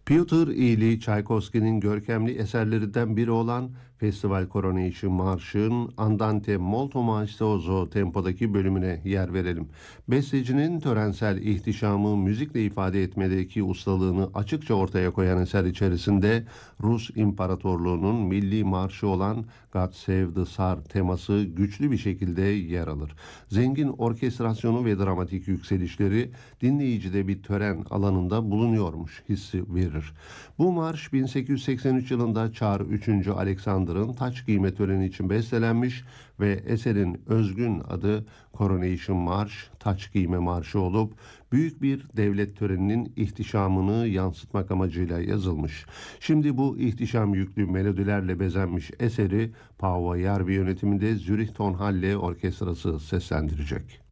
Piotr İli, Çaykovski'nin görkemli eserlerinden biri olan Festival Coronation Marşı'nın Andante molto maestoso tempodaki bölümüne yer verelim. Bestecinin törensel ihtişamı müzikle ifade etmedeki ustalığını açıkça ortaya koyan eser içerisinde Rus İmparatorluğu'nun milli marşı olan God Save the Tsar teması güçlü bir şekilde yer alır. Zengin orkestrasyonu ve dramatik yükselişleri dinleyicide bir tören alanında bulunuyormuş hissi verir. Bu marş 1883 yılında Çar 3. Alexander'ın taç giyme töreni için bestelenmiş ve eserin özgün adı Coronation Marş, taç giyme marşı olup büyük bir devlet töreninin ihtişamını yansıtmak amacıyla yazılmış. Şimdi bu ihtişam yüklü melodilerle bezenmiş eseri Paavo Järvi yönetiminde Zürich Tonhalle Orkestrası seslendirecek.